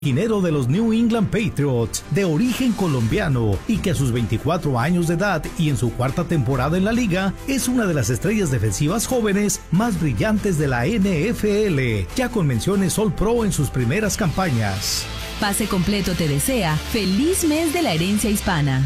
Esquinero de los New England Patriots, de origen colombiano y que a sus 24 años de edad y en su cuarta temporada en la liga, es una de las estrellas defensivas jóvenes más brillantes de la NFL, ya con menciones All Pro en sus primeras campañas. Pase Completo te desea feliz mes de la herencia hispana.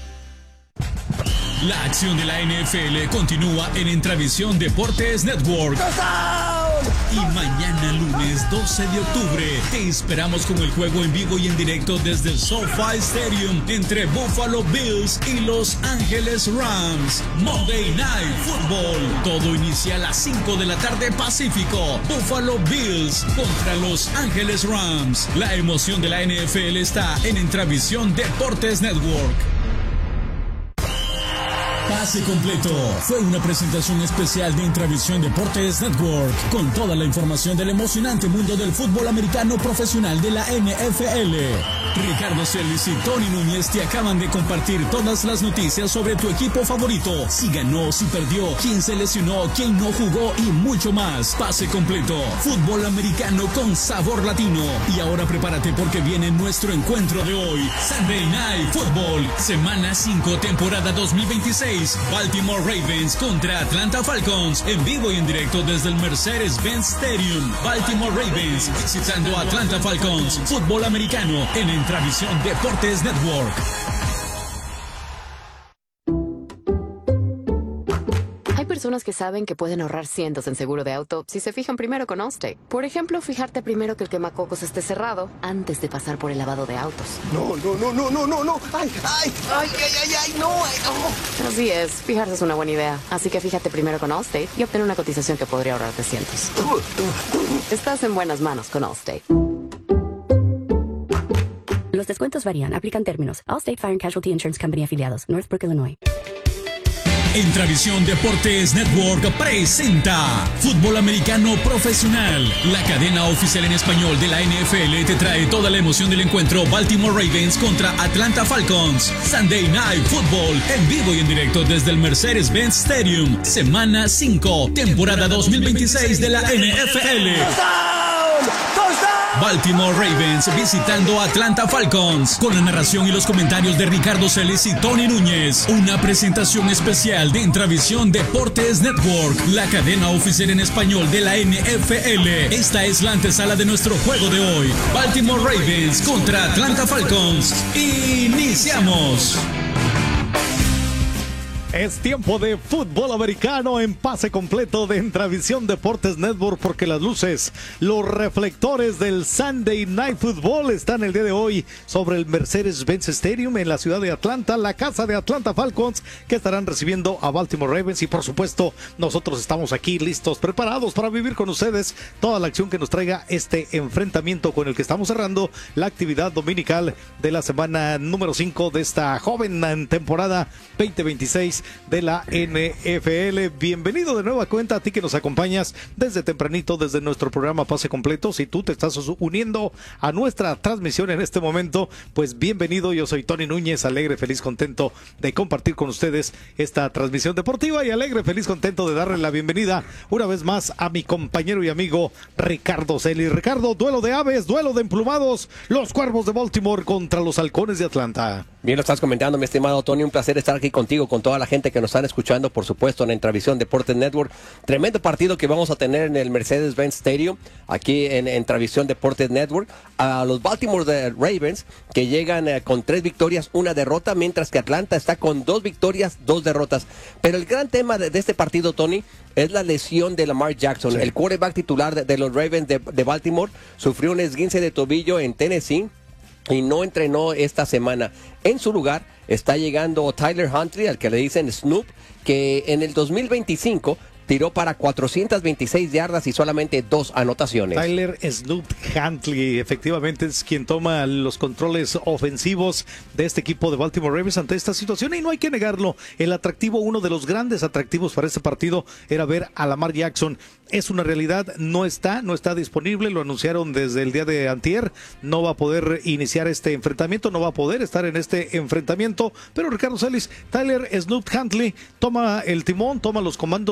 La acción de la NFL continúa en Entravisión Deportes Network. Y mañana lunes 12 de octubre te esperamos con el juego en vivo y en directo desde el SoFi Stadium entre Buffalo Bills y Los Ángeles Rams. Monday Night Football. Todo inicia a las 5 de la tarde Pacífico. Buffalo Bills contra Los Ángeles Rams. La emoción de la NFL está en Entravisión Deportes Network. Pase Completo fue una presentación especial de Intravisión Deportes Network, con toda la información del emocionante mundo del fútbol americano profesional de la NFL. Ricardo Celis y Tony Núñez te acaban de compartir todas las noticias sobre tu equipo favorito, si ganó, si perdió, quién se lesionó, quién no jugó y mucho más. Pase Completo, fútbol americano con sabor latino. Y ahora prepárate porque viene nuestro encuentro de hoy. Sunday Night Football, semana 5, temporada 2026. Baltimore Ravens contra Atlanta Falcons, en vivo y en directo desde el Mercedes-Benz Stadium. Baltimore Ravens visitando a Atlanta Falcons. Fútbol americano en Entravisión Deportes Network. Hay personas que saben que pueden ahorrar cientos en seguro de auto si se fijan primero con Allstate. Por ejemplo, fijarte primero que el quemacocos esté cerrado antes de pasar por el lavado de autos. No. ¡Ay, no! Así es, fijarse es una buena idea. Así que fíjate primero con Allstate y obtén una cotización que podría ahorrarte cientos. Estás en buenas manos con Allstate. Los descuentos varían. Aplican términos. Allstate Fire and Casualty Insurance Company afiliados. Northbrook, Illinois. Entravisión Deportes Network presenta Fútbol Americano Profesional. La cadena oficial en español de la NFL te trae toda la emoción del encuentro Baltimore Ravens contra Atlanta Falcons. Sunday Night Football, en vivo y en directo desde el Mercedes-Benz Stadium. Semana 5, temporada 2026 de la NFL. Baltimore Ravens visitando Atlanta Falcons, con la narración y los comentarios de Ricardo Celis y Tony Núñez. Una presentación especial de Intravisión Deportes Network, la cadena oficial en español de la NFL. Esta es la antesala de nuestro juego de hoy. Baltimore Ravens contra Atlanta Falcons. ¡Iniciamos! Es tiempo de fútbol americano en Pase Completo de Entravisión Deportes Network, porque las luces, los reflectores del Sunday Night Football están el día de hoy sobre el Mercedes-Benz Stadium en la ciudad de Atlanta, la casa de Atlanta Falcons, que estarán recibiendo a Baltimore Ravens. Y por supuesto, nosotros estamos aquí listos, preparados para vivir con ustedes toda la acción que nos traiga este enfrentamiento con el que estamos cerrando la actividad dominical de la semana número 5 de esta joven temporada 2026 de la NFL. Bienvenido de nueva cuenta a ti que nos acompañas desde tempranito, desde nuestro programa Pase Completo. Si tú te estás uniendo a nuestra transmisión en este momento, pues bienvenido. Yo soy Tony Núñez, alegre, feliz, contento de compartir con ustedes esta transmisión deportiva, y alegre, feliz, contento de darle la bienvenida una vez más a mi compañero y amigo Ricardo Celis. Ricardo, duelo de aves, duelo de emplumados, los Cuervos de Baltimore contra los Halcones de Atlanta. Bien lo estás comentando, mi estimado Tony, un placer estar aquí contigo, con toda la gente que nos están escuchando, por supuesto, en Entravisión Deportes Network. Tremendo partido que vamos a tener en el Mercedes-Benz Stadium, aquí en Entravisión Deportes Network. A los Baltimore Ravens, que llegan con 3 victorias, 1 derrota, mientras que Atlanta está con 2 victorias, 2 derrotas. Pero el gran tema de este partido, Tony, es la lesión de Lamar Jackson. Sí. El quarterback titular de los Ravens de Baltimore sufrió un esguince de tobillo en Tennessee y no entrenó esta semana. En su lugar está llegando Tyler Huntley, al que le dicen Snoop, que en el 2025 tiró para 426 yardas y solamente 2 anotaciones. Tyler Snoop Huntley efectivamente es quien toma los controles ofensivos de este equipo de Baltimore Ravens ante esta situación, y no hay que negarlo, el atractivo, uno de los grandes atractivos para este partido era ver a Lamar Jackson. Es una realidad, no está disponible, lo anunciaron desde el día de antier, no va a poder iniciar este enfrentamiento, no va a poder estar en este enfrentamiento, pero Ricardo Celis, Tyler Snoop Huntley toma el timón, toma los comandos ofensivos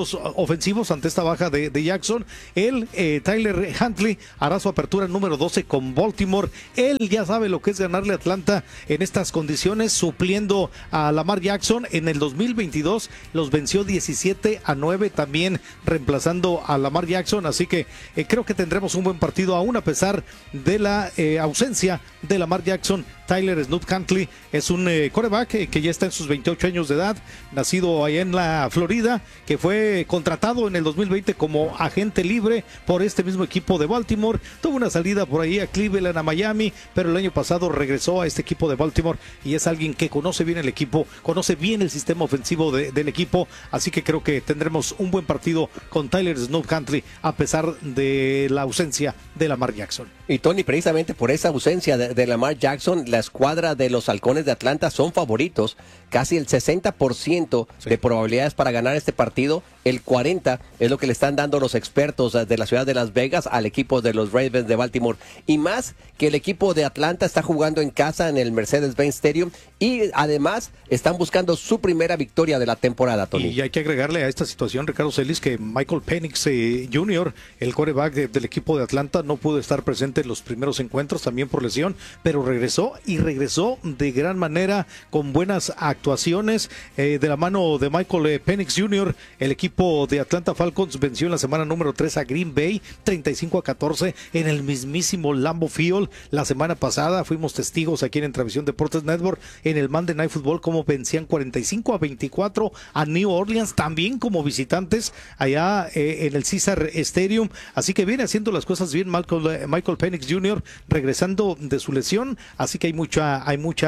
ofensivos ante esta baja de Jackson. Tyler Huntley hará su apertura número 12 con Baltimore. Él ya sabe lo que es ganarle a Atlanta en estas condiciones, supliendo a Lamar Jackson. En el 2022 los venció 17-9, también reemplazando a Lamar Jackson. Así que creo que tendremos un buen partido, aún a pesar de la ausencia de Lamar Jackson. Tyler Snoop Huntley es un quarterback que ya está en sus 28 años de edad, nacido allá en la Florida, que fue contratado en el 2020 como agente libre por este mismo equipo de Baltimore. Tuvo una salida por ahí a Cleveland, a Miami, pero el año pasado regresó a este equipo de Baltimore y es alguien que conoce bien el equipo, conoce bien el sistema ofensivo del equipo, así que creo que tendremos un buen partido con Tyler Snoop Huntley a pesar de la ausencia de Lamar Jackson. Y Tony, precisamente por esa ausencia de Lamar Jackson, la escuadra de los Halcones de Atlanta son favoritos, casi el 60% de probabilidades para ganar este partido. El 40% es lo que le están dando los expertos de la ciudad de Las Vegas al equipo de los Ravens de Baltimore. Y más que el equipo de Atlanta está jugando en casa en el Mercedes-Benz Stadium y además están buscando su primera victoria de la temporada, Tony. Y hay que agregarle a esta situación, Ricardo Celis, que Michael Penix Jr., el quarterback del equipo de Atlanta, no pudo estar presente en los primeros encuentros, también por lesión, pero regresó de gran manera con buenas actuaciones de la mano de Michael Penix Jr. El equipo de Atlanta Falcons venció en la semana número 3 a Green Bay 35-14 en el mismísimo Lambeau Field. La semana pasada fuimos testigos aquí en Entravisión Deportes Network en el Monday Night Football como vencían 45-24 a New Orleans, también como visitantes allá en el Caesar Stadium. Así que viene haciendo las cosas bien Michael Penix Jr. regresando de su lesión, así que hay mucha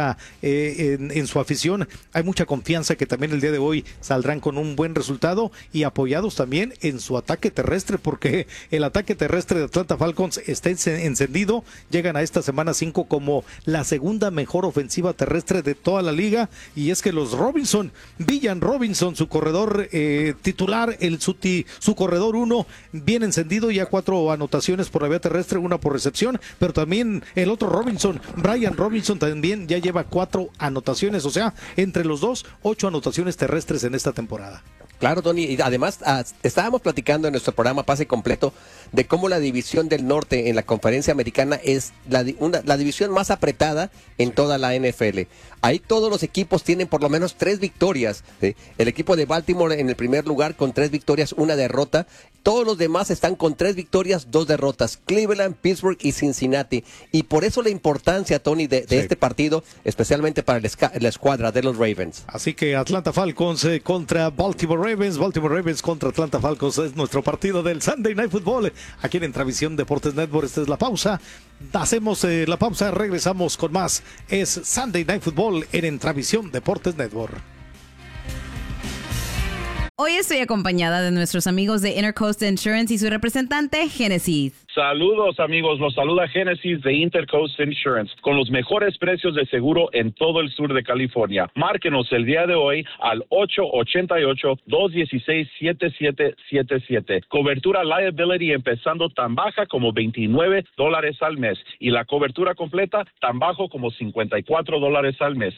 en su afición, hay mucha confianza que también el día de hoy saldrán con un buen resultado y apoyados también en su ataque terrestre, porque el ataque terrestre de Atlanta Falcons está encendido. Llegan a esta semana 5 como la segunda mejor ofensiva terrestre de toda la liga, y es que los Villan Robinson, su corredor titular, su corredor 1, bien encendido, ya 4 anotaciones por la vía terrestre, 1 por recepción, pero también el otro Brian Robinson también ya lleva 4 anotaciones, o sea, entre los dos, 8 anotaciones terrestres en esta temporada. Claro, Tony, y además estábamos platicando en nuestro programa Pase Completo de cómo la división del norte en la conferencia americana es la división más apretada en toda la NFL. Ahí todos los equipos tienen por lo menos 3 victorias, ¿sí? El equipo de Baltimore en el primer lugar con 3 victorias, 1 derrota. Todos los demás están con 3 victorias, 2 derrotas. Cleveland, Pittsburgh y Cincinnati. Y por eso la importancia, Tony, de este partido, especialmente para la escuadra de los Ravens. Así que Atlanta Falcons contra Baltimore Ravens contra Atlanta Falcons es nuestro partido del Sunday Night Football aquí en Entravisión Deportes Network. Esta es la pausa. Hacemos la pausa, regresamos con más. Es Sunday Night Football en Entravisión Deportes Network. Hoy estoy acompañada de nuestros amigos de Intercoast Insurance y su representante, Genesis. Saludos, amigos. Los saluda Genesis de Intercoast Insurance con los mejores precios de seguro en todo el sur de California. Márquenos el día de hoy al 888-216-7777. Cobertura liability empezando tan baja como $29 al mes y la cobertura completa tan bajo como $54 al mes.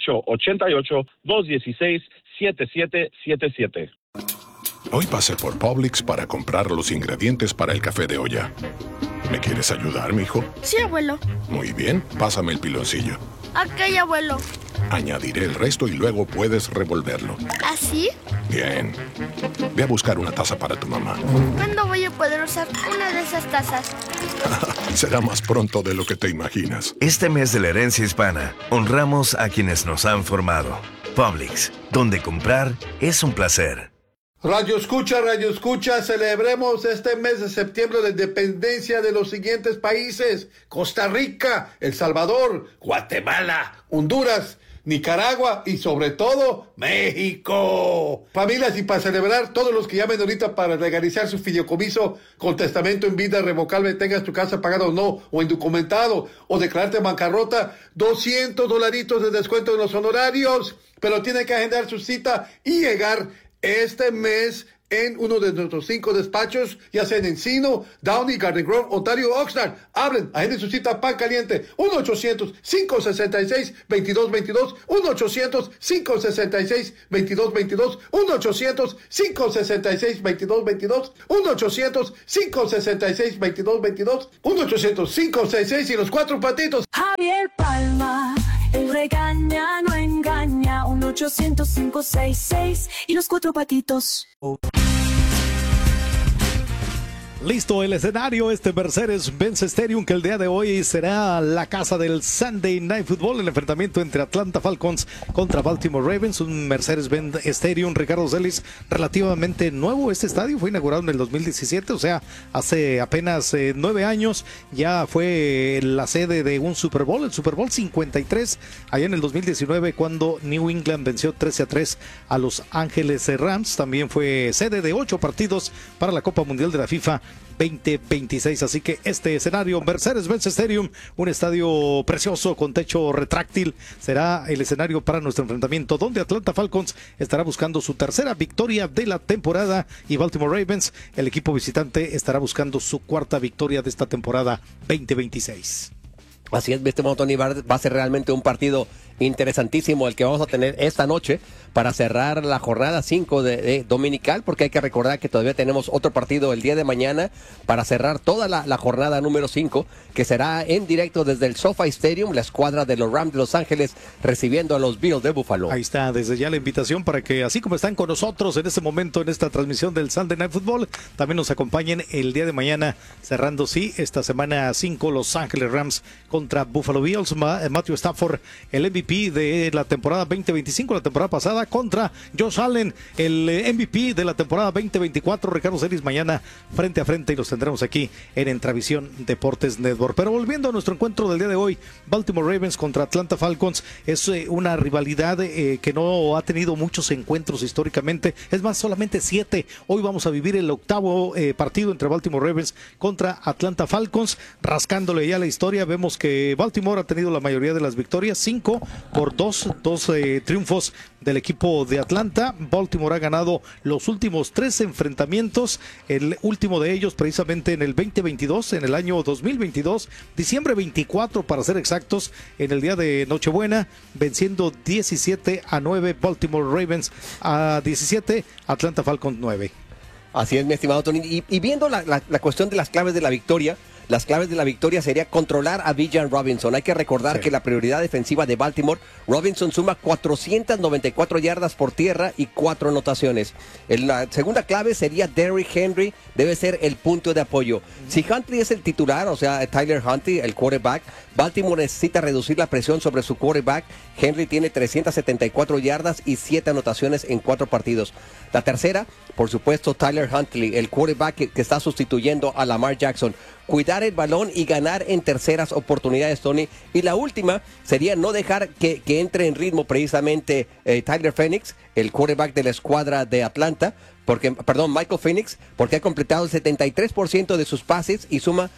888-216-7777. Hoy pasé por Publix para comprar los ingredientes para el café de olla. ¿Me quieres ayudar, mijo? Sí, abuelo. Muy bien, pásame el piloncillo. Ok, abuelo. Añadiré el resto y luego puedes revolverlo. ¿Así? Bien. Ve a buscar una taza para tu mamá. ¿Cuándo voy a poder usar una de esas tazas? Será más pronto de lo que te imaginas. Este mes de la herencia hispana, honramos a quienes nos han formado. Publix, donde comprar es un placer. Radio Escucha, celebremos este mes de septiembre la independencia de los siguientes países: Costa Rica, El Salvador, Guatemala, Honduras, Nicaragua y sobre todo México. Familias, y para celebrar, todos los que llamen ahorita para legalizar su fideicomiso con testamento en vida revocable, tengas tu casa pagada o no, o indocumentado, o declararte bancarrota, $200 de descuento en los honorarios, pero tiene que agendar su cita y llegar este mes en uno de nuestros 5 despachos, ya sea en Encino, Downey, Garden Grove, Ontario, Oxnard. Hablen, agenden su cita Pan Caliente, 1-800-566-2222, 1-800-566-2222, 1-800-566-2222, 1-800-566-2222, 1-800-566 y los 4 patitos. Javier Palma, el regaña, no engaña, 1-800-566 y los 4 patitos. Listo el escenario, Mercedes-Benz Stadium, que el día de hoy será la casa del Sunday Night Football, el enfrentamiento entre Atlanta Falcons contra Baltimore Ravens, un Mercedes-Benz Stadium, Ricardo Celis, relativamente nuevo. Este estadio fue inaugurado en el 2017, o sea, hace apenas 9 años, ya fue la sede de un Super Bowl, el Super Bowl 53, allá en el 2019, cuando New England venció 13-3 a Los Ángeles Rams. También fue sede de 8 partidos para la Copa Mundial de la FIFA 2026, así que este escenario, Mercedes-Benz Stadium, un estadio precioso con techo retráctil, será el escenario para nuestro enfrentamiento, donde Atlanta Falcons estará buscando su tercera victoria de la temporada y Baltimore Ravens, el equipo visitante, estará buscando su cuarta victoria de esta temporada 2026. Así es, mi estimado Tony, va a ser realmente un partido interesantísimo el que vamos a tener esta noche para cerrar la jornada 5 de dominical, porque hay que recordar que todavía tenemos otro partido el día de mañana para cerrar toda la jornada número 5, que será en directo desde el SoFi Stadium, la escuadra de los Rams de Los Ángeles recibiendo a los Bills de Buffalo. Ahí está, desde ya la invitación para que, así como están con nosotros en este momento en esta transmisión del Sunday Night Football, también nos acompañen el día de mañana, cerrando esta semana 5, Los Ángeles Rams contra Buffalo Bills. Matthew Stafford, el MVP de la temporada 2025, la temporada pasada, contra Josh Allen, el MVP de la temporada 2024. Ricardo Celis, mañana frente a frente, y los tendremos aquí en Entravisión Deportes Network. Pero volviendo a nuestro encuentro del día de hoy, Baltimore Ravens contra Atlanta Falcons, es una rivalidad que no ha tenido muchos encuentros históricamente, es más, solamente 7. Hoy vamos a vivir el 8º partido entre Baltimore Ravens contra Atlanta Falcons. Rascándole ya la historia, vemos que Baltimore ha tenido la mayoría de las victorias, 5-2 triunfos del equipo de Atlanta. Baltimore ha ganado los últimos 3 enfrentamientos, el último de ellos precisamente en el 2022, en el año 2022, diciembre 24 para ser exactos, en el día de Nochebuena, venciendo 17-9 Baltimore Ravens a 17 Atlanta Falcons 9. Así es, mi estimado Tony, y viendo la cuestión de las claves de la victoria, las claves de la victoria sería controlar a Bijan Robinson. Hay que recordar que la prioridad defensiva de Baltimore, Robinson suma 494 yardas por tierra y 4 anotaciones. La segunda clave sería Derrick Henry, debe ser el punto de apoyo. Si Huntley es el titular, o sea, Tyler Huntley, el quarterback, Baltimore necesita reducir la presión sobre su quarterback. Henry tiene 374 yardas y 7 anotaciones en 4 partidos. La tercera, por supuesto, Tyler Huntley, el quarterback que está sustituyendo a Lamar Jackson. Cuidar el balón y ganar en terceras oportunidades, Tony. Y la última sería no dejar que entre en ritmo precisamente Tyler Phoenix, el quarterback de la escuadra de Atlanta, Michael Phoenix, porque ha completado el 73% de sus pases y suma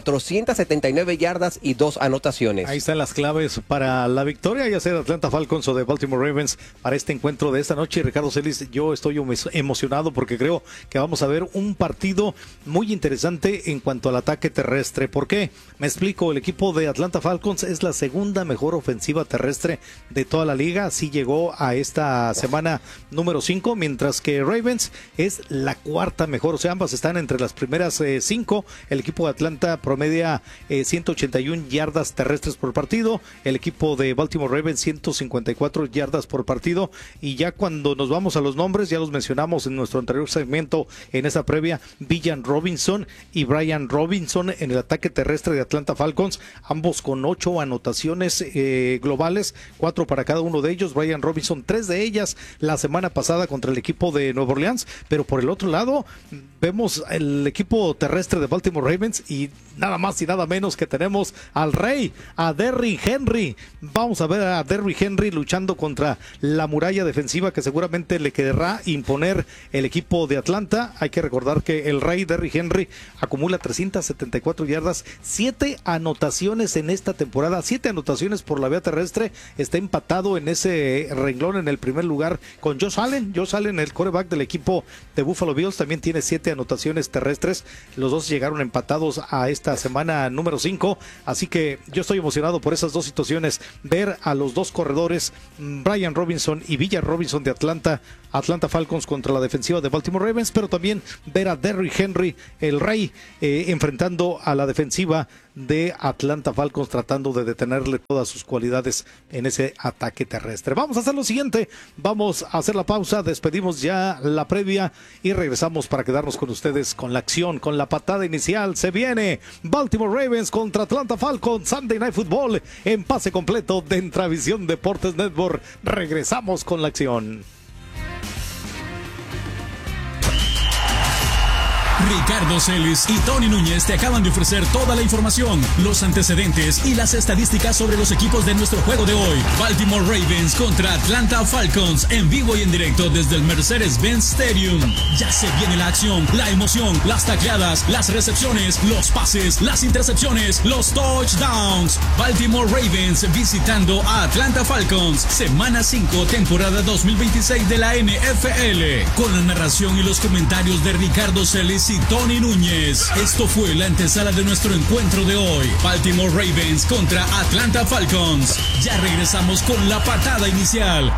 479 yardas y 2 anotaciones. Ahí están las claves para la victoria, ya sea de Atlanta Falcons o de Baltimore Ravens, para este encuentro de esta noche. Ricardo Celis, yo estoy emocionado porque creo que vamos a ver un partido muy interesante en cuanto al ataque terrestre. ¿Por qué? Me explico, el equipo de Atlanta Falcons es la segunda mejor ofensiva terrestre de toda la liga, sí llegó a esta semana número 5, mientras que Ravens es la cuarta mejor, o sea, ambas están entre las primeras 5. El equipo de Atlanta promedia 181 yardas terrestres por partido, el equipo de Baltimore Ravens 154 yardas por partido. Y ya cuando nos vamos a los nombres, ya los mencionamos en nuestro anterior segmento, en esa previa, Bijan Robinson y Brian Robinson en el ataque terrestre de Atlanta Falcons, ambos con 8 anotaciones globales, 4 para cada uno de ellos. Brian Robinson 3 de ellas la semana pasada contra el equipo de Nueva Orleans. Pero por el otro lado, vemos el equipo terrestre de Baltimore Ravens y nada más y nada menos que tenemos al rey, a Derrick Henry. Vamos a ver a Derrick Henry luchando contra la muralla defensiva que seguramente le querrá imponer el equipo de Atlanta. Hay que recordar que el rey Derrick Henry acumula 374 yardas, 7 anotaciones en esta temporada, 7 anotaciones por la vía terrestre. Está empatado en ese renglón en el primer lugar con Josh Allen. Josh Allen, el quarterback del equipo de Buffalo Bills, también tiene 7 anotaciones terrestres. Los dos llegaron empatados a esta semana número 5, así que yo estoy emocionado por esas dos situaciones, ver a los dos corredores, Brian Robinson y Villar Robinson de Atlanta Falcons contra la defensiva de Baltimore Ravens, pero también ver a Derrick Henry, el rey, enfrentando a la defensiva de Atlanta Falcons, tratando de detenerle todas sus cualidades en ese ataque terrestre. Vamos a hacer lo siguiente, vamos a hacer la pausa, despedimos ya la previa y regresamos para quedarnos con ustedes con la acción, con la patada inicial. Se viene Baltimore Ravens contra Atlanta Falcons, Sunday Night Football en pase completo de Entravisión Deportes Network. Regresamos con la acción. Ricardo Celis y Tony Núñez te acaban de ofrecer toda la información, los antecedentes y las estadísticas sobre los equipos de nuestro juego de hoy. Baltimore Ravens contra Atlanta Falcons, en vivo y en directo desde el Mercedes-Benz Stadium. Ya se viene la acción, la emoción, las tacleadas, las recepciones, los pases, las intercepciones, los touchdowns. Baltimore Ravens visitando a Atlanta Falcons, semana 5, temporada 2026 de la NFL, con la narración y los comentarios de Ricardo Celis y Tony Núñez. Esto fue la antesala de nuestro encuentro de hoy. Baltimore Ravens contra Atlanta Falcons. Ya regresamos con la patada inicial.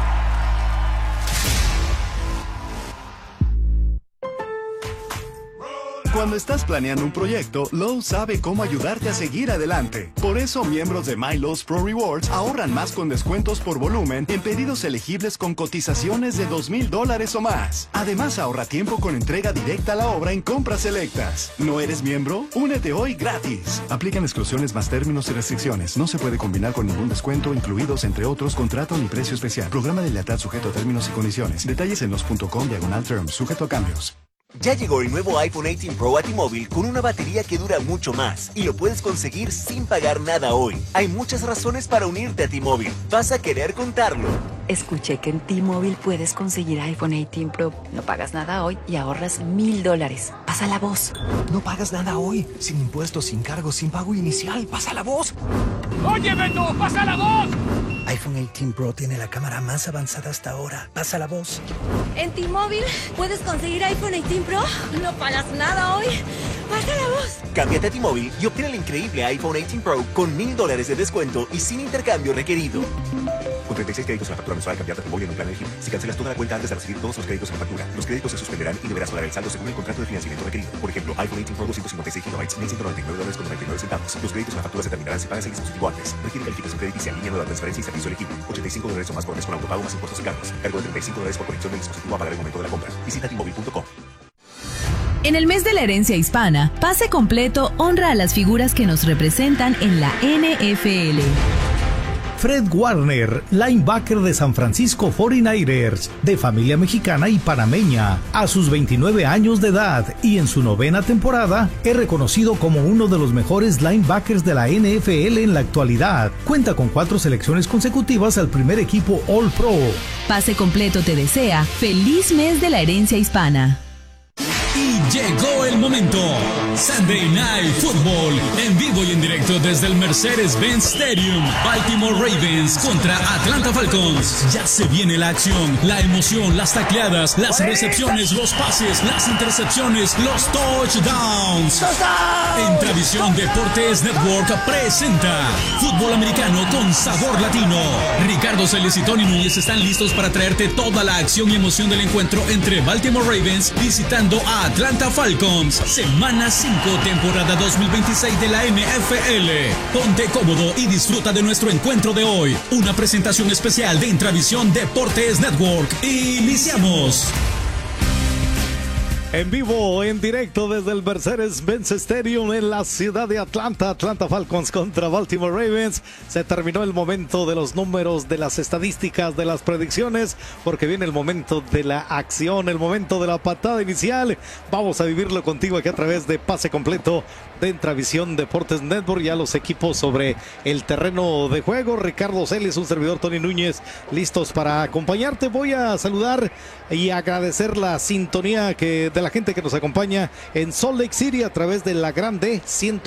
Cuando estás planeando un proyecto, Lowe's sabe cómo ayudarte a seguir adelante. Por eso, miembros de My Lowe's Pro Rewards ahorran más con descuentos por volumen en pedidos elegibles con cotizaciones de $2,000 o más. Además, ahorra tiempo con entrega directa a la obra en compras selectas. ¿No eres miembro? Únete hoy gratis. Aplican exclusiones más términos y restricciones. No se puede combinar con ningún descuento, incluidos, entre otros, contrato ni precio especial. Programa de lealtad sujeto a términos y condiciones. Detalles en los.com/terms, sujeto a cambios. Ya llegó el nuevo iPhone 18 Pro a T-Mobile con una batería que dura mucho más y lo puedes conseguir sin pagar nada hoy. Hay muchas razones para unirte a T-Mobile. Vas a querer contarlo. Escuché que en T-Mobile puedes conseguir iPhone 18 Pro. No pagas nada hoy y ahorras $1,000. Pasa la voz. No pagas nada hoy. Sin impuestos, sin cargos, sin pago inicial. Pasa la voz. ¡Oye, Beto! ¡Pasa la voz! iPhone 18 Pro tiene la cámara más avanzada hasta ahora. Pasa la voz. En T-Mobile puedes conseguir iPhone 18 Pro. No pagas nada hoy. Pasa la voz. Cámbiate a T-Mobile y obtén el increíble iPhone 18 Pro con $1,000 de descuento y sin intercambio requerido. Con 36 créditos en la factura mensual, cambiarte a T-Mobile en un plan elegible. Si cancelas toda la cuenta antes de recibir todos los créditos en la factura, los créditos se suspenderán y deberás pagar el saldo según el contrato de financiamiento requerido. Por ejemplo, iPhone 18 Pro 256 GB, $1,199.99. Los créditos en la factura se terminarán si pagas el dispositivo antes. Requiere calificación crediticia, línea nueva, transferencia y servicio elegible. $85 o más por mes con autopago más impuestos y cargos. Cargo de $35 por conexión del dispositivo a pagar el momento de la compra. Visita T-Mobile.com. En el mes de la herencia hispana, Pase Completo honra a las figuras que nos representan en la NFL. Fred Warner, linebacker de San Francisco 49ers, de familia mexicana y panameña, a sus 29 años de edad y en su 9ª temporada, es reconocido como uno de los mejores linebackers de la NFL en la actualidad. Cuenta con 4 selecciones consecutivas al primer equipo All Pro. Pase Completo te desea feliz mes de la herencia hispana. Y llegó el momento. Sunday Night Football, en vivo y en directo desde el Mercedes-Benz Stadium. Baltimore Ravens contra Atlanta Falcons. Ya se viene la acción, la emoción, las tacleadas, las recepciones, los pases, las intercepciones, los touchdowns. Entravisión Deportes Network presenta Fútbol Americano con Sabor Latino. Ricardo Celis y Tony Núñez están listos para traerte toda la acción y emoción del encuentro entre Baltimore Ravens visitando a Atlanta Falcons, semana 5, temporada 2026 de la NFL. Ponte cómodo y disfruta de nuestro encuentro de hoy. Una presentación especial de Intravisión Deportes Network. ¡Iniciamos! En vivo, en directo desde el Mercedes-Benz Stadium en la ciudad de Atlanta. Atlanta Falcons contra Baltimore Ravens. Se terminó el momento de los números, de las estadísticas, de las predicciones, porque viene el momento de la acción, el momento de la patada inicial. Vamos a vivirlo contigo aquí a través de Pase Completo de Intravisión Deportes Network. Ya los equipos sobre el terreno de juego. Ricardo Celis, un servidor Tony Núñez, listos para acompañarte. Voy a saludar y agradecer la sintonía de la gente que nos acompaña en Salt Lake City a través de la Grande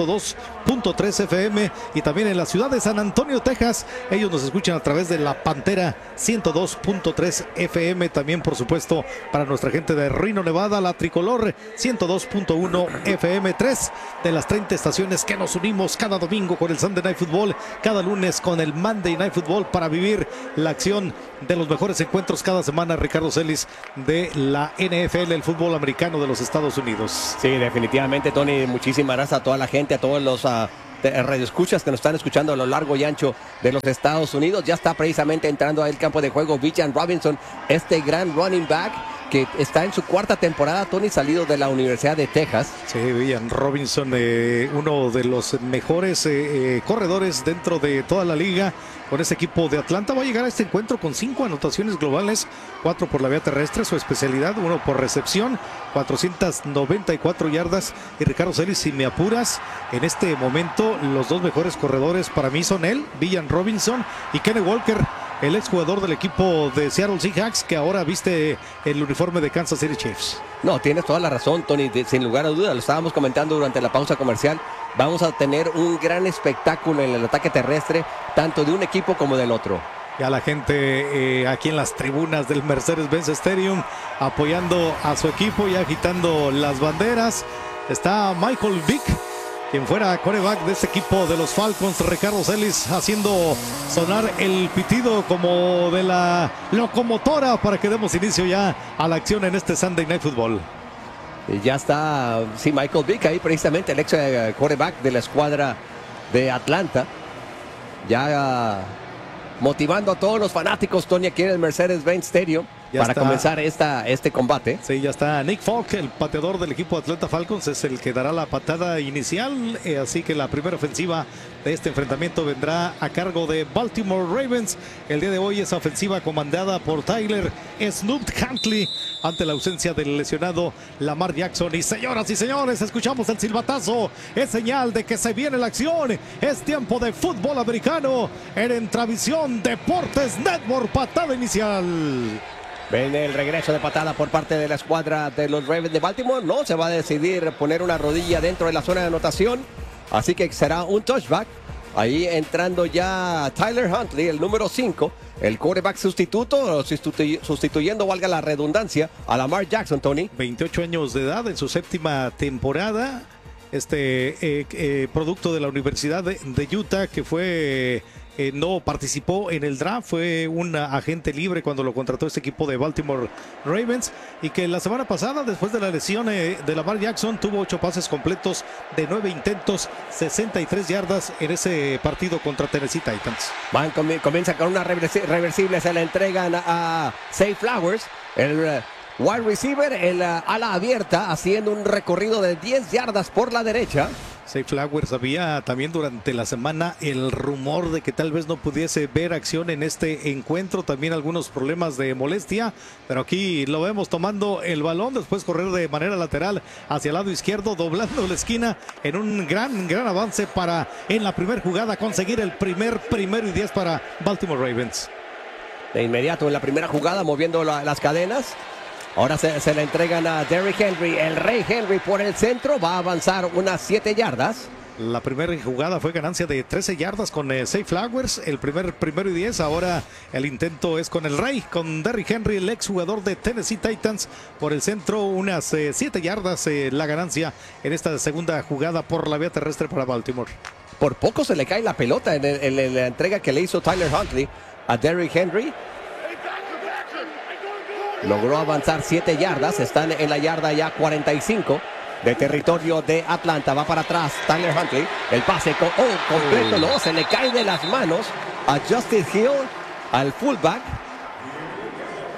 102.3 FM y también en la ciudad de San Antonio, Texas. Ellos nos escuchan a través de la Pantera 102.3 FM. También, por supuesto, para nuestra gente de Reno, Nevada, la Tricolor 102.1 FM. 3 de las 30 estaciones que nos unimos cada domingo con el Sunday Night Football, cada lunes con el Monday Night Football, para vivir la acción de los mejores encuentros cada semana. Ricardo Celis, de la NFL, el fútbol americano de los Estados Unidos. Sí, definitivamente, Tony. Muchísimas gracias a toda la gente, a todos los radioescuchas que nos están escuchando a lo largo y ancho de los Estados Unidos. Ya está precisamente entrando al campo de juego Bijan Robinson, este gran running back que está en su cuarta temporada, Tony, salido de la Universidad de Texas. Sí, Bijan Robinson, uno de los mejores corredores dentro de toda la liga con ese equipo de Atlanta. Va a llegar a este encuentro con 5 anotaciones globales, 4 por la vía terrestre, su especialidad, 1 por recepción, 494 yardas. Y Ricardo Celis, si me apuras, en este momento los dos mejores corredores para mí son él, Bijan Robinson, y Kenny Walker, el exjugador del equipo de Seattle Seahawks, que ahora viste el uniforme de Kansas City Chiefs. No, tienes toda la razón, Tony, sin lugar a dudas. Lo estábamos comentando durante la pausa comercial. Vamos a tener un gran espectáculo en el ataque terrestre, tanto de un equipo como del otro. Ya la gente aquí en las tribunas del Mercedes-Benz Stadium apoyando a su equipo y agitando las banderas. Está Michael Vick, quien fuera quarterback de este equipo de los Falcons. Ricardo Celis haciendo sonar el pitido como de la locomotora para que demos inicio ya a la acción en este Sunday Night Football. Ya está, sí, Michael Vick ahí, precisamente el ex quarterback de la escuadra de Atlanta. Ya motivando a todos los fanáticos, Tony, aquí en el Mercedes-Benz Stadium. Ya para comenzar este combate. Sí, ya está Nick Folk, el pateador del equipo Atlanta Falcons, es el que dará la patada inicial. Así que la primera ofensiva de este enfrentamiento vendrá a cargo de Baltimore Ravens. El día de hoy esa ofensiva comandada por Tyler Snoop Huntley ante la ausencia del lesionado Lamar Jackson. Y señoras y señores, escuchamos el silbatazo. Es señal de que se viene la acción. Es tiempo de fútbol americano en Intravisión Deportes Network. Patada inicial. Ven el regreso de patada por parte de la escuadra de los Ravens de Baltimore. No se va a decidir poner una rodilla dentro de la zona de anotación. Así que será un touchback. Ahí entrando ya Tyler Huntley, el número 5. El quarterback sustituto, sustituyendo, valga la redundancia, a Lamar Jackson, Tony. 28 años de edad en su séptima temporada. Producto de la Universidad de Utah, que fue... no participó en el draft, fue un agente libre cuando lo contrató este equipo de Baltimore Ravens, y que la semana pasada, después de la lesión de Lamar Jackson, tuvo 8 pases completos de 9 intentos, 63 yardas en ese partido contra Tennessee Titans. Comienza con una reversible, se la entregan a Zay Flowers, el wide receiver, el ala abierta, haciendo un recorrido de 10 yardas por la derecha. Zay Flowers, había también durante la semana el rumor de que tal vez no pudiese ver acción en este encuentro, también algunos problemas de molestia, pero aquí lo vemos tomando el balón, después correr de manera lateral hacia el lado izquierdo, doblando la esquina en un gran avance para en la primera jugada conseguir el primero y 10 para Baltimore Ravens. De inmediato en la primera jugada, moviendo las cadenas. Ahora se le entregan a Derrick Henry, el Rey Henry por el centro, va a avanzar unas 7 yardas. La primera jugada fue ganancia de 13 yardas con Zay Flowers, el primero y 10. Ahora el intento es con el Rey, con Derrick Henry, el exjugador de Tennessee Titans, por el centro, unas 7 yardas la ganancia en esta segunda jugada por la vía terrestre para Baltimore. Por poco se le cae la pelota en la entrega que le hizo Tyler Huntley a Derrick Henry. Logró avanzar 7 yardas, están en la yarda ya 45 de territorio de Atlanta. Va para atrás Tyler Huntley, el pase completo, no, se le cae de las manos a Justice Hill, al fullback.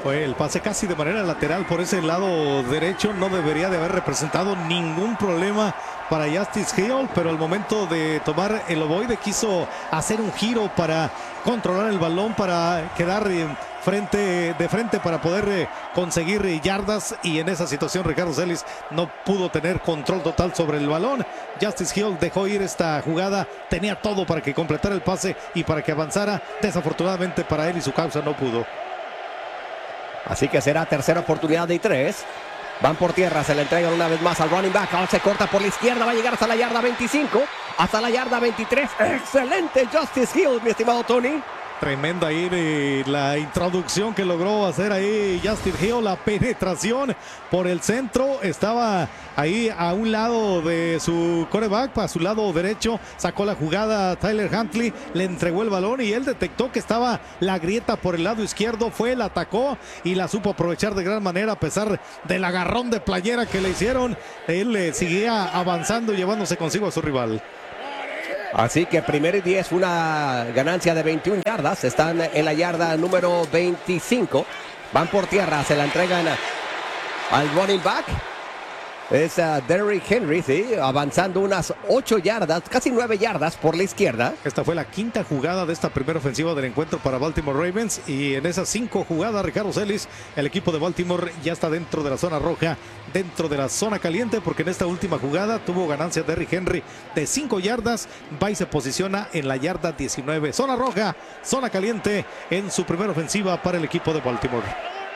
Fue el pase casi de manera lateral por ese lado derecho. No debería de haber representado ningún problema para Justice Hill, pero al momento de tomar el ovoide quiso hacer un giro para controlar el balón, para quedar de frente para poder conseguir yardas, y en esa situación Ricardo Celis no pudo tener control total sobre el balón. Justice Hill dejó ir esta jugada, tenía todo para que completara el pase y para que avanzara. Desafortunadamente para él y su causa no pudo. Así que será tercera oportunidad de 3. Van por tierra, se le entregan una vez más al running back. Ahora se corta por la izquierda, va a llegar hasta la yarda 25, hasta la yarda 23. Excelente Justice Hill, mi estimado Tony. Tremenda ahí la introducción que logró hacer ahí Justin Hill, la penetración por el centro. Estaba ahí a un lado de su quarterback, a su lado derecho, sacó la jugada Tyler Huntley, le entregó el balón y él detectó que estaba la grieta por el lado izquierdo, fue, la atacó y la supo aprovechar de gran manera a pesar del agarrón de playera que le hicieron. Él seguía avanzando, llevándose consigo a su rival. Así que 1 y 10, una ganancia de 21 yardas. Están en la yarda número 25. Van por tierra, se la entregan al running back. Es Derrick Henry, sí, avanzando unas 8 yardas, casi 9 yardas por la izquierda. Esta fue la quinta jugada de esta primera ofensiva del encuentro para Baltimore Ravens, y en esas 5 jugadas, Ricardo Celis, el equipo de Baltimore ya está dentro de la zona roja, dentro de la zona caliente, porque en esta última jugada tuvo ganancia Derrick Henry de 5 yardas, va y se posiciona en la yarda 19. Zona roja, zona caliente en su primera ofensiva para el equipo de Baltimore.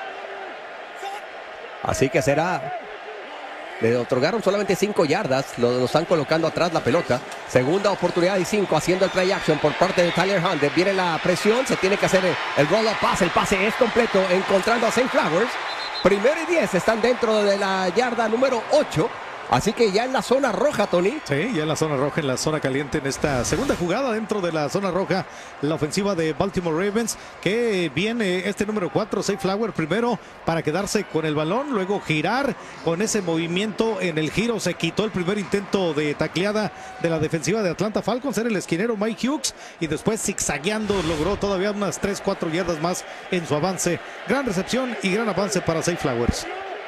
Así que será... Le otorgaron solamente 5 yardas, lo están colocando atrás la pelota. Segunda oportunidad y 5, haciendo el play action por parte de Tyler Hunter. Viene la presión, se tiene que hacer el roll-up pass. El pase es completo, encontrando a St. Flowers. 1 y 10, están dentro de la yarda número 8. Así que ya en la zona roja, Tony. Sí, ya en la zona roja, en la zona caliente, en esta segunda jugada dentro de la zona roja, la ofensiva de Baltimore Ravens, que viene este número 4, St. Flowers, primero para quedarse con el balón, luego girar con ese movimiento. En el giro se quitó el primer intento de tacleada de la defensiva de Atlanta Falcons, era el esquinero Mike Hughes, y después zigzagueando logró todavía unas 3-4 yardas más en su avance. Gran recepción y gran avance para St. Flowers.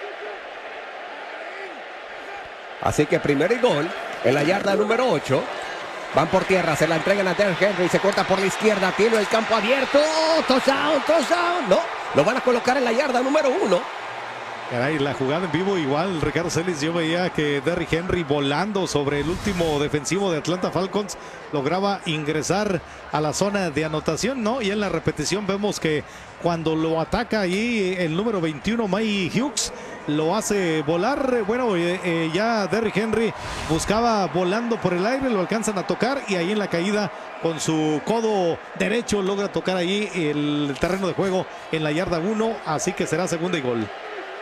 Así que 1 y gol en la yarda número 8. Van por tierra, se la entregan a Derrick Henry, se corta por la izquierda, tiene el campo abierto. Touchdown, touchdown. No, lo van a colocar en la yarda número 1. Caray, la jugada en vivo igual, Ricardo Celis, yo veía que Derrick Henry volando sobre el último defensivo de Atlanta Falcons lograba ingresar a la zona de anotación, ¿no? Y en la repetición vemos que cuando lo ataca ahí el número 21, Mike Hughes, lo hace volar. Bueno, ya Derrick Henry buscaba volando por el aire, lo alcanzan a tocar y ahí en la caída con su codo derecho logra tocar ahí el terreno de juego en la yarda 1, así que será segunda y gol.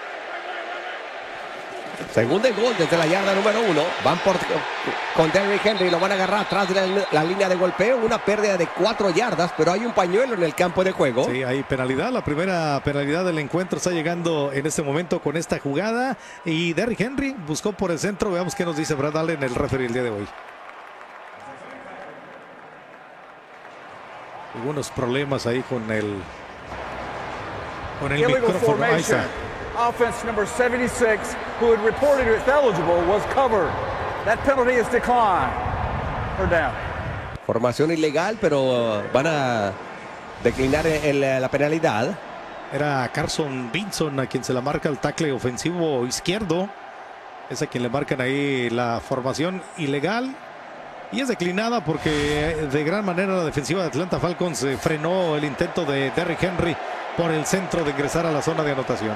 Segunda y gol desde la yarda número 1. Van con Derrick Henry, lo van a agarrar atrás de la línea de golpeo. Una pérdida de 4 yardas, pero hay un pañuelo en el campo de juego. Sí, hay penalidad. La primera penalidad del encuentro está llegando en este momento con esta jugada. Y Derrick Henry buscó por el centro. Veamos qué nos dice Brad Allen, el referee el día de hoy. Algunos problemas ahí con el micrófono. Ahí está. Offense number 76, who had reported it eligible, was covered. That penalty is declined. Or down. Formación ilegal, pero van a declinar la penalidad. Era Carson Vinson a quien se la marca el tackle ofensivo izquierdo. Es a quien le marcan ahí la formación ilegal. Y es declinada porque de gran manera la defensiva de Atlanta Falcons frenó el intento de Derrick Henry por el centro de ingresar a la zona de anotación.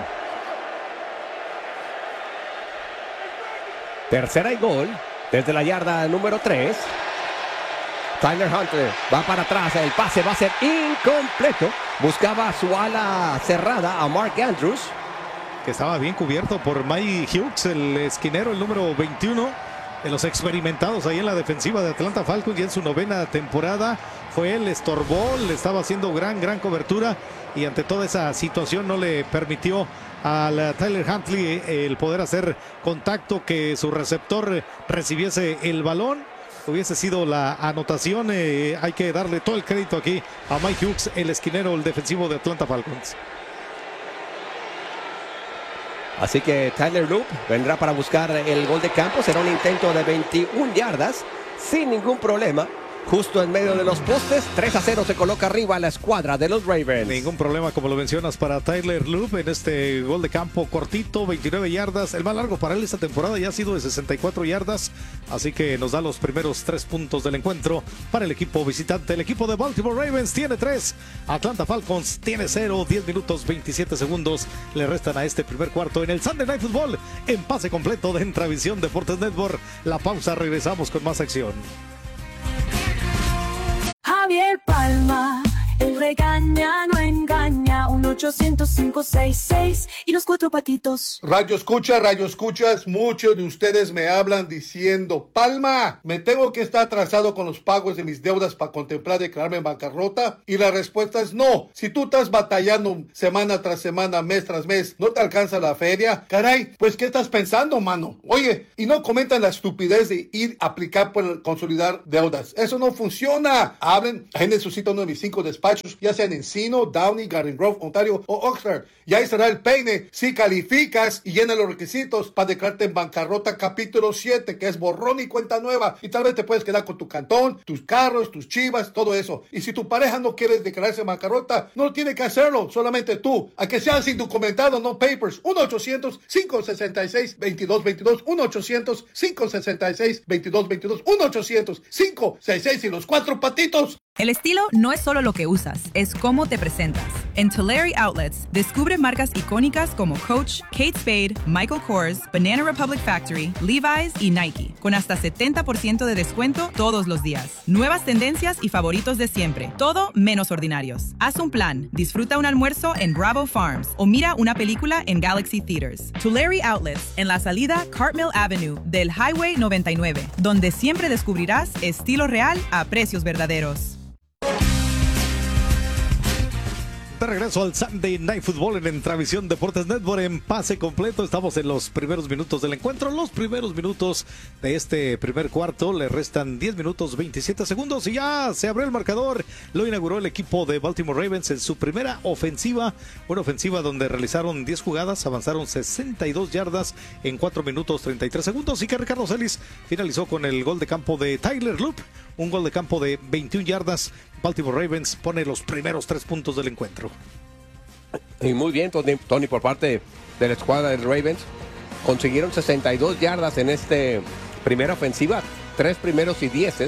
Tercera y gol desde la yarda número 3. Tyler Hunter va para atrás, el pase va a ser incompleto. Buscaba su ala cerrada a Mark Andrews, que estaba bien cubierto por Mike Hughes, el esquinero, el número 21 de los experimentados ahí en la defensiva de Atlanta Falcons, y en su 9ª temporada fue él, estorbó, le estaba haciendo gran cobertura, y ante toda esa situación no le permitió al Tyler Huntley el poder hacer contacto, que su receptor recibiese el balón. Hubiese sido la anotación. Hay que darle todo el crédito aquí a Mike Hughes, el esquinero, el defensivo de Atlanta Falcons. Así que Tyler Loop vendrá para buscar el gol de campo. Será un intento de 21 yardas sin ningún problema. Justo en medio de los postes, 3-0 se coloca arriba la escuadra de los Ravens. Ningún problema, como lo mencionas, para Tyler Loop en este gol de campo cortito, 29 yardas. El más largo para él esta temporada ya ha sido de 64 yardas. Así que nos da los primeros 3 puntos del encuentro para el equipo visitante. El equipo de Baltimore Ravens tiene 3. Atlanta Falcons tiene 0. 10 minutos 27 segundos le restan a este primer cuarto en el Sunday Night Football. En pase completo de Entravisión Deportes Network. La pausa, regresamos con más acción. Javier Palma, él regaña, no engaña, 1-800-566 y los 4 patitos. Radio escuchas, muchos de ustedes me hablan diciendo, Palma, ¿me tengo que estar atrasado con los pagos de mis deudas para contemplar declararme en bancarrota? Y la respuesta es no. Si tú estás batallando semana tras semana, mes tras mes, no te alcanza la feria, caray, pues ¿qué estás pensando, mano? Oye, y no comentan la estupidez de ir a aplicar por consolidar deudas. Eso no funciona. Hablen, agenden su cita a uno de mis 5 despachos, ya sea en Encino, Downey, Garden Grove, Ontario o Oxford. Y ahí estará el peine si calificas y llena los requisitos para declararte en bancarrota capítulo 7, que es borrón y cuenta nueva. Y tal vez te puedes quedar con tu cantón, tus carros, tus chivas, todo eso. Y si tu pareja no quiere declararse en bancarrota, no tiene que hacerlo, solamente tú. A que seas indocumentado, no papers. 1-800-566-2222. 1-800-566-2222. 1-800-566 y los 4 patitos. El estilo no es solo lo que usas, es cómo te presentas. En Tulare Outlets, descubre marcas icónicas como Coach, Kate Spade, Michael Kors, Banana Republic Factory, Levi's y Nike, con hasta 70% de descuento todos los días. Nuevas tendencias y favoritos de siempre, todo menos ordinarios. Haz un plan, disfruta un almuerzo en Bravo Farms o mira una película en Galaxy Theaters. Tulare Outlets, en la salida Cartmill Avenue del Highway 99, donde siempre descubrirás estilo real a precios verdaderos. De regreso al Sunday Night Football en Entravisión Deportes Network en pase completo. Estamos en los primeros minutos del encuentro. Los primeros minutos de este primer cuarto. Le restan 10 minutos 27 segundos y ya se abrió el marcador. Lo inauguró el equipo de Baltimore Ravens en su primera ofensiva. Una ofensiva donde realizaron 10 jugadas, avanzaron 62 yardas en 4 minutos 33 segundos. Y que Ricardo Celis finalizó con el gol de campo de Tyler Loop. Un gol de campo de 21 yardas. Baltimore Ravens pone los primeros 3 puntos del encuentro. Y muy bien, Tony, por parte de la escuadra de Ravens. Consiguieron 62 yardas en esta primera ofensiva. 3 primeros y 10.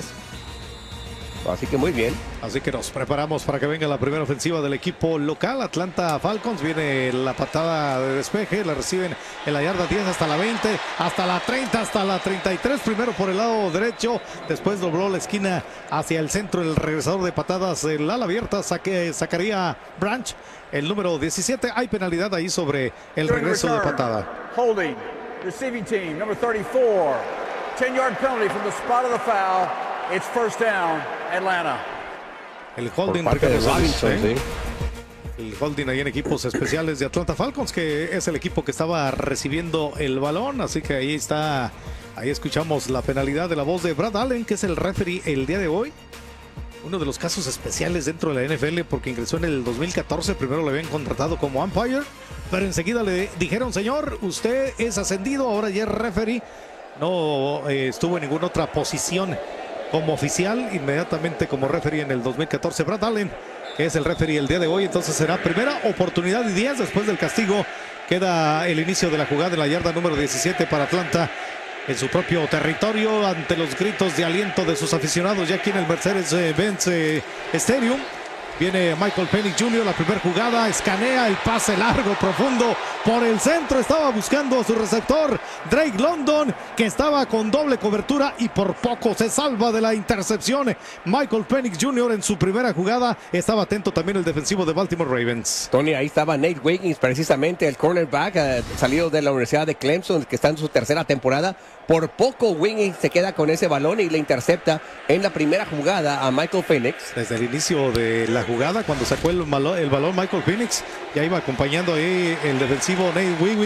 Así que muy bien. Así que nos preparamos para que venga la primera ofensiva del equipo local. Atlanta Falcons, viene la patada de despeje, la reciben en la yarda 10 hasta la 20, hasta la 30, hasta la 33. Primero por el lado derecho, después dobló la esquina hacia el centro. El regresador de patadas, el ala abierta, sacaría Branch, el número 17. Hay penalidad ahí sobre el regreso de patada. Holding, receiving team, number 34. 10-yard penalty from the spot of the foul. It's first down, Atlanta. El holding, Ricardo Robinson, ¿sí? El holding ahí en equipos especiales de Atlanta Falcons, que es el equipo que estaba recibiendo el balón. Así que ahí está, ahí escuchamos la penalidad de la voz de Brad Allen, que es el referee el día de hoy. Uno de los casos especiales dentro de la NFL, porque ingresó en el 2014. Primero le habían contratado como umpire, pero enseguida le dijeron: señor, usted es ascendido, ahora ya es referee. No estuvo en ninguna otra posición como oficial, inmediatamente como referee en el 2014. Brad Allen, que es el referee el día de hoy. Entonces será primera oportunidad y 10 después del castigo. Queda el inicio de la jugada en la yarda número 17 para Atlanta, en su propio territorio, ante los gritos de aliento de sus aficionados ya aquí en el Mercedes-Benz Stadium. Viene Michael Penix Jr., la primera jugada, escanea el pase largo, profundo, por el centro, estaba buscando a su receptor, Drake London, que estaba con doble cobertura y por poco se salva de la intercepción. Michael Penix Jr. en su primera jugada, estaba atento también el defensivo de Baltimore Ravens. Tony, ahí estaba Nate Wiggins, precisamente el cornerback, salido de la Universidad de Clemson, que está en su tercera temporada. Por poco Wiggins se queda con ese balón y le intercepta en la primera jugada a Michael Penix. Desde el inicio de la jugada, cuando sacó el balón Michael Penix, ya iba acompañando ahí el defensivo Nate Wiggins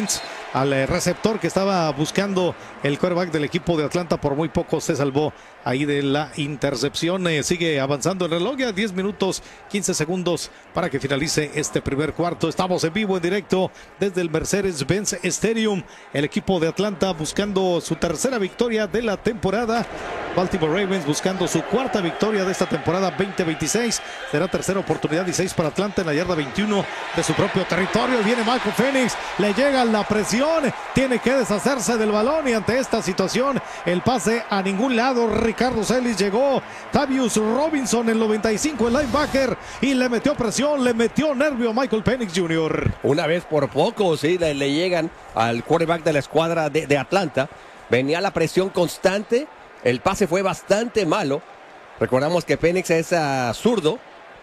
al receptor que estaba buscando el quarterback del equipo de Atlanta. Por muy poco se salvó ahí de la intercepción. Sigue avanzando el reloj, ya 10 minutos 15 segundos para que finalice este primer cuarto. Estamos en vivo, en directo desde el Mercedes-Benz Stadium. El equipo de Atlanta buscando su tercera victoria de la temporada. Baltimore Ravens buscando su cuarta victoria de esta temporada 2026. Será tercera oportunidad y 6 para Atlanta en la yarda 21 de su propio territorio. Viene Michael Penix, le llega la presión, tiene que deshacerse del balón y ante esta situación el pase a ningún lado. Ricardo Celis llegó, Tavius Robinson el 95, el linebacker, y le metió presión, le metió nervio a Michael Penix Jr. Una vez por poco, sí, le llegan al quarterback de la escuadra de Atlanta. Venía la presión constante, el pase fue bastante malo. Recordamos que Penix es zurdo.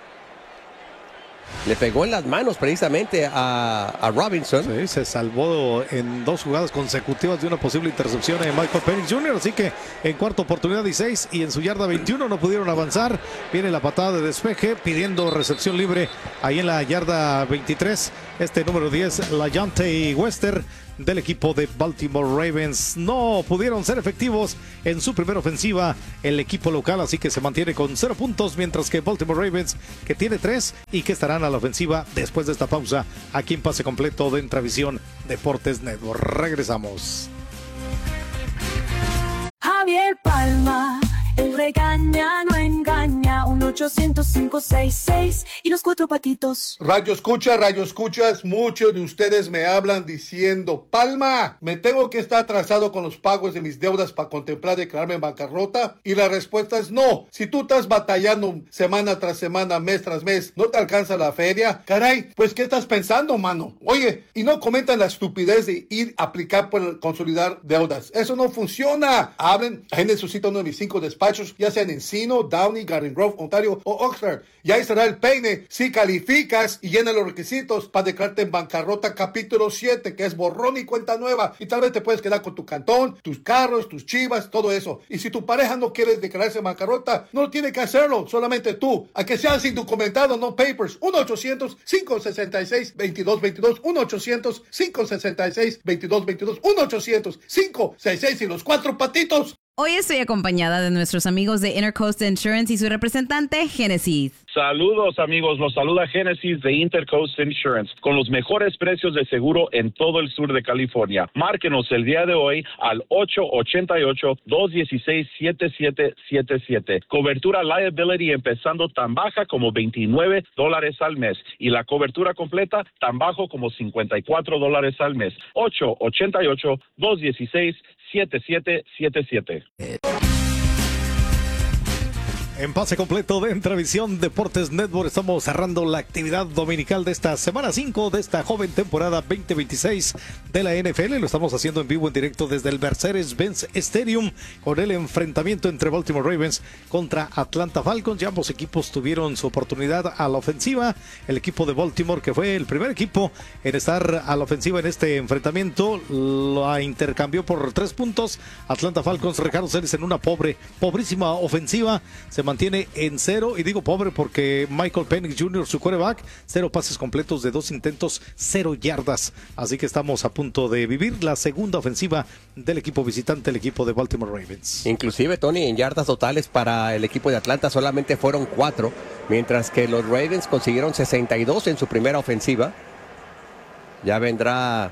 Le pegó en las manos precisamente a Robinson. Sí, se salvó en 2 jugadas consecutivas de una posible intercepción de Michael Penix Jr. Así que en cuarta oportunidad y 6 y en su yarda 21 no pudieron avanzar. Viene la patada de despeje pidiendo recepción libre ahí en la yarda 23. Este número 10, LaJohntay Wester del equipo de Baltimore Ravens. No pudieron ser efectivos en su primera ofensiva el equipo local, así que se mantiene con 0 puntos, mientras que Baltimore Ravens, que tiene 3 y que estarán a la ofensiva después de esta pausa aquí en Pase Completo de Intravisión Deportes Network. Regresamos. Javier Palma, el regaña, no engaña, 1-800-566 y los 4 patitos. Radio escuchas, muchos de ustedes me hablan diciendo: Palma, me tengo que estar atrasado con los pagos de mis deudas para contemplar declararme en bancarrota. Y la respuesta es no. Si tú estás batallando semana tras semana, mes tras mes, no te alcanza la feria, caray, pues ¿qué estás pensando, mano? Oye, y no comentan la estupidez de ir a aplicar por consolidar deudas. Eso no funciona. Hablen, agenden su cita a uno de mis 5 despachos, ya sea en Encino, Downey, Garden Grove, Ontario o Oxford. Y ahí será el peine si calificas y llenas los requisitos para declararte en bancarrota capítulo 7, que es borrón y cuenta nueva. Y tal vez te puedes quedar con tu cantón, tus carros, tus chivas, todo eso. Y si tu pareja no quiere declararse en bancarrota, no tiene que hacerlo, solamente tú. A que sean sin documentado, no papers. 1-800-566-2222. 1-800-566-2222. 1-800-566 y los 4 patitos. Hoy estoy acompañada de nuestros amigos de Intercoast Insurance y su representante, Genesis. Saludos, amigos, los saluda Genesis de Intercoast Insurance con los mejores precios de seguro en todo el sur de California. Márquenos el día de hoy al 888-216-7777. Cobertura liability empezando tan baja como $29 al mes y la cobertura completa tan bajo como $54 al mes. 888-216-7777. En Pase Completo de Intravisión Deportes Network estamos cerrando la actividad dominical de esta semana 5 de esta joven temporada 2026 de la NFL. Lo estamos haciendo en vivo, en directo desde el Mercedes-Benz Stadium con el enfrentamiento entre Baltimore Ravens contra Atlanta Falcons. Ya ambos equipos tuvieron su oportunidad a la ofensiva. El equipo de Baltimore, que fue el primer equipo en estar a la ofensiva en este enfrentamiento, la intercambió por 3 puntos. Atlanta Falcons, Ricardo Celis en una pobrísima ofensiva, se mantiene en 0, y digo pobre porque Michael Penix Jr., su quarterback, 0 pases completos de 2 intentos, 0 yardas. Así que estamos a punto de vivir la segunda ofensiva del equipo visitante, el equipo de Baltimore Ravens. Inclusive, Tony, en yardas totales para el equipo de Atlanta solamente fueron 4, mientras que los Ravens consiguieron 62 en su primera ofensiva. Ya vendrá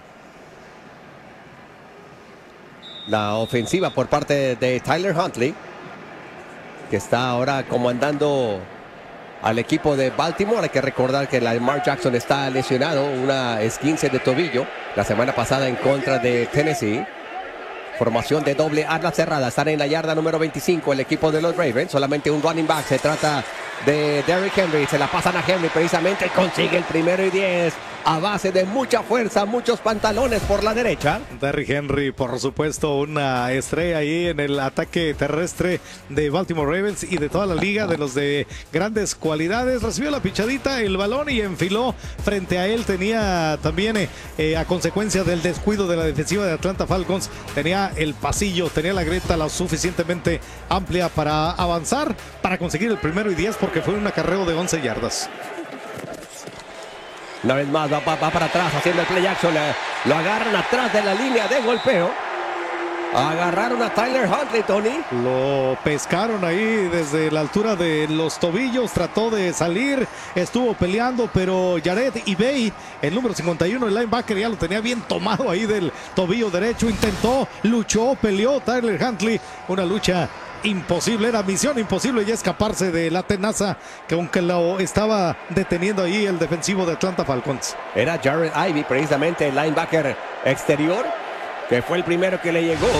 la ofensiva por parte de Tyler Huntley, que está ahora comandando al equipo de Baltimore. Hay que recordar que Lamar Jackson está lesionado, una esguince de tobillo la semana pasada en contra de Tennessee. Formación de doble ala cerrada, están en la yarda número 25 el equipo de los Ravens, solamente un running back, se trata de Derrick Henry, se la pasan a Henry precisamente, consigue el 1º y 10 a base de mucha fuerza, muchos pantalones por la derecha. Derrick Henry, por supuesto, una estrella ahí en el ataque terrestre de Baltimore Ravens y de toda la liga, de los de grandes cualidades. Recibió la pichadita, el balón, y enfiló frente a él. Tenía también, a consecuencia del descuido de la defensiva de Atlanta Falcons, tenía el pasillo, tenía la grieta lo suficientemente amplia para avanzar, para conseguir el 1º y 10, porque fue un acarreo de 11 yardas. Una vez más va para atrás haciendo el play action. Lo agarran atrás de la línea de golpeo. Agarraron a Tyler Huntley, Tony. Lo pescaron ahí desde la altura de los tobillos. Trató de salir. Estuvo peleando, pero Jared Ibey, el número 51, el linebacker, ya lo tenía bien tomado ahí del tobillo derecho. Intentó, luchó, peleó Tyler Huntley. Una lucha imposible, era misión imposible ya escaparse de la tenaza que aunque lo estaba deteniendo ahí el defensivo de Atlanta Falcons. Era Jared Ivey, precisamente el linebacker exterior, que fue el primero que le llegó.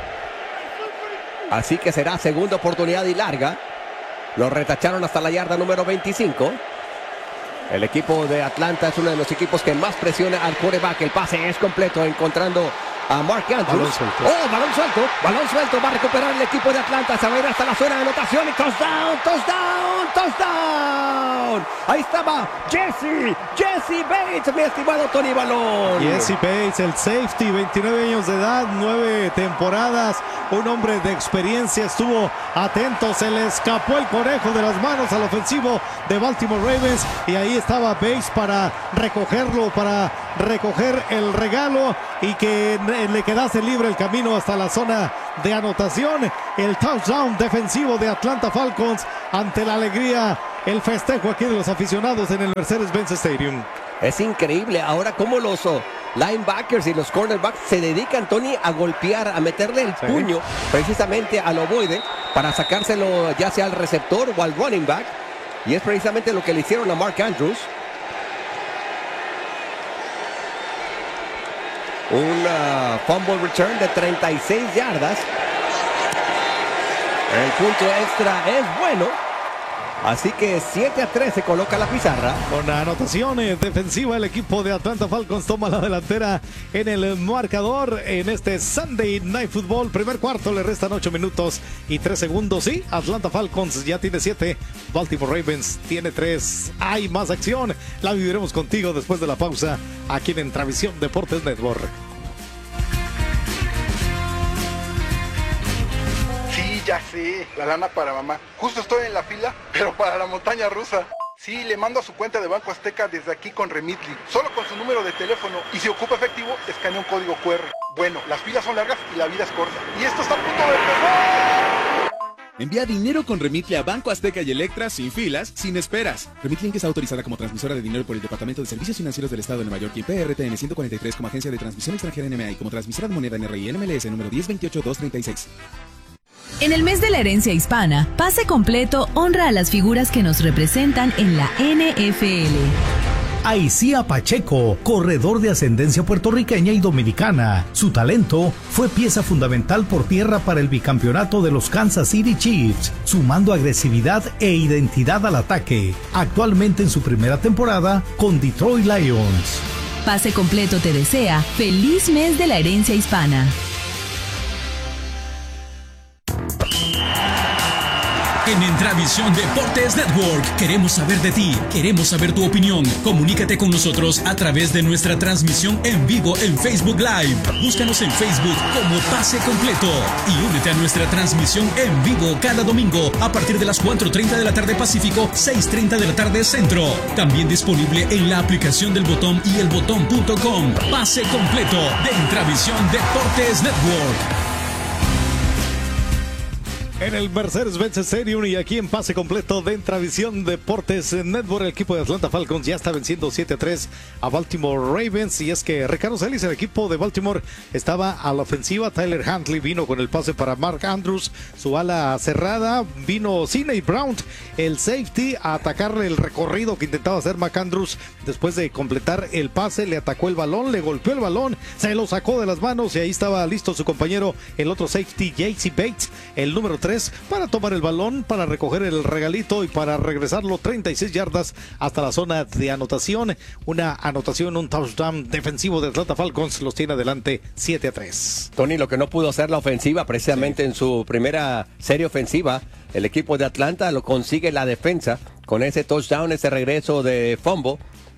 Así que será segunda oportunidad y larga. Lo retacharon hasta la yarda número 25. El equipo de Atlanta es uno de los equipos que más presiona al quarterback. El pase es completo, encontrando a Mark Andrews. Balón suelto. Va a recuperar el equipo de Atlanta. Se va a ir hasta la zona de anotación. Y touchdown. Ahí estaba Jesse Bates, mi estimado Tony Balón. Jesse Bates, el safety, 29 años de edad, 9 temporadas. Un hombre de experiencia, estuvo atento. Se le escapó el conejo de las manos al ofensivo de Baltimore Ravens. Y ahí estaba Bates para recogerlo, para recoger el regalo y que le quedase libre el camino hasta la zona de anotación. El touchdown defensivo de Atlanta Falcons ante la alegría, el festejo aquí de los aficionados en el Mercedes-Benz Stadium. Es increíble ahora cómo los linebackers y los cornerbacks se dedican, Tony, a golpear, a meterle el puño precisamente al ovoide para sacárselo ya sea al receptor o al running back. Y es precisamente lo que le hicieron a Mark Andrews. Un fumble return de 36 yardas. El punto extra es bueno. Así que 7-3 se coloca la pizarra. Con anotaciones defensiva, el equipo de Atlanta Falcons toma la delantera en el marcador en este Sunday Night Football. Primer cuarto, le restan 8 minutos y 3 segundos. Sí, Atlanta Falcons ya tiene 7, Baltimore Ravens tiene 3. Hay más acción, la viviremos contigo después de la pausa aquí en Entravisión Deportes Network. Ya sé, la lana para mamá. Justo estoy en la fila, pero para la montaña rusa. Sí, le mando a su cuenta de Banco Azteca desde aquí con Remitly. Solo con su número de teléfono. Y si ocupa efectivo, escanea un código QR. Bueno, las filas son largas y la vida es corta. Y esto está a punto de empezar. Envía dinero con Remitly a Banco Azteca y Electra sin filas, sin esperas. Remitly Inc. está autorizada como transmisora de dinero por el Departamento de Servicios Financieros del Estado de Nueva York y PRTN 143 como agencia de transmisión extranjera NMA y como transmisora de moneda NRI NMLS número 1028-236. En el mes de la herencia hispana, Pase Completo honra a las figuras que nos representan en la NFL. Aicía Pacheco, corredor de ascendencia puertorriqueña y dominicana. Su talento fue pieza fundamental por tierra para el bicampeonato de los Kansas City Chiefs, sumando agresividad e identidad al ataque. Actualmente en su primera temporada con Detroit Lions. Pase Completo te desea feliz mes de la herencia hispana. En Entravisión Deportes Network queremos saber de ti, queremos saber tu opinión. Comunícate con nosotros a través de nuestra transmisión en vivo en Facebook Live. Búscanos en Facebook como Pase Completo y únete a nuestra transmisión en vivo cada domingo a partir de las 4:30 de la tarde Pacífico, 6:30 de la tarde Centro. También disponible en la aplicación del Botón y elbotón.com. Pase Completo de Entravisión Deportes Network. En el Mercedes-Benz Stadium y aquí en Pase Completo de Entravisión Deportes Network, el equipo de Atlanta Falcons ya está venciendo 7-3 a Baltimore Ravens. Y es que Ricardo Celis, el equipo de Baltimore, estaba a la ofensiva. Tyler Huntley vino con el pase para Mark Andrews, su ala cerrada. Vino Sidney Brown, el safety, a atacarle el recorrido que intentaba hacer Mark Andrews. Después de completar el pase, le atacó el balón, le golpeó el balón, se lo sacó de las manos y ahí estaba listo su compañero, el otro safety, Jesse Bates, el número 3, para tomar el balón, para recoger el regalito y para regresarlo 36 yardas hasta la zona de anotación. Una anotación, un touchdown defensivo de Atlanta Falcons los tiene adelante 7-3. Tony, lo que no pudo hacer la ofensiva precisamente en su primera serie ofensiva, el equipo de Atlanta lo consigue la defensa con ese touchdown, ese regreso de fumble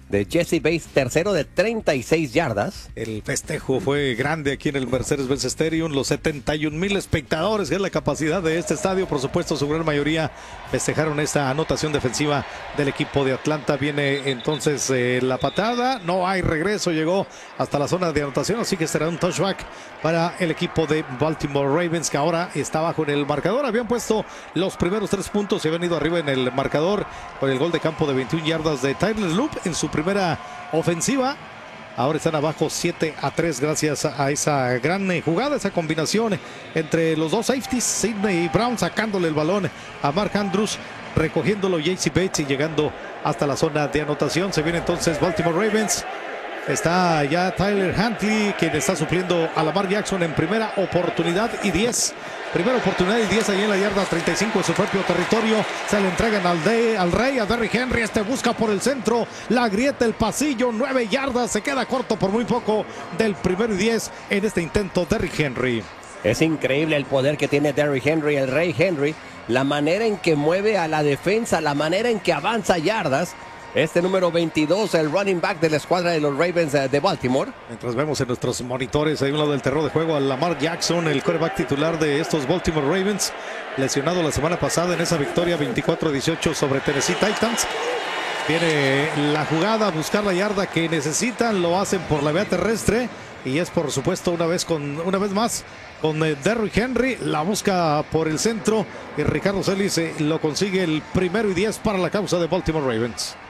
de Jesse Bates, tercero de 36 yardas. El festejo fue grande aquí en el Mercedes-Benz Stadium. Los 71,000 espectadores, que es la capacidad de este estadio, por supuesto, su gran mayoría festejaron esta anotación defensiva del equipo de Atlanta. Viene entonces la patada, no hay regreso, llegó hasta la zona de anotación, así que será un touchback para el equipo de Baltimore Ravens, que ahora está abajo en el marcador. Habían puesto los primeros 3 puntos y habían ido arriba en el marcador con el gol de campo de 21 yardas de Tyler Loop en su primera ofensiva. Ahora están abajo 7-3 gracias a esa gran jugada, esa combinación entre los dos safeties, Sidney Brown sacándole el balón a Mark Andrews, recogiéndolo Jesse Bates y llegando hasta la zona de anotación. Se viene entonces Baltimore Ravens. Está ya Tyler Huntley, quien está supliendo a Lamar Jackson en primera oportunidad y 10. Primera oportunidad y 10 ahí en la yarda 35 en su propio territorio. Se le entregan al rey, a Derrick Henry. Este busca por el centro, la grieta, el pasillo, 9 yardas. Se queda corto por muy poco del primero y 10 en este intento Derrick Henry. Es increíble el poder que tiene Derrick Henry, el rey Henry. La manera en que mueve a la defensa, la manera en que avanza yardas. Este número 22, el running back de la escuadra de los Ravens de Baltimore. Mientras vemos en nuestros monitores, hay un lado del terreno de juego a Lamar Jackson, el quarterback titular de estos Baltimore Ravens, lesionado la semana pasada en esa victoria 24-18 sobre Tennessee Titans. Viene la jugada a buscar la yarda que necesitan, lo hacen por la vía terrestre y es por supuesto una vez más con Derrick Henry, la busca por el centro y Ricardo Celis lo consigue el primero y 10 para la causa de Baltimore Ravens.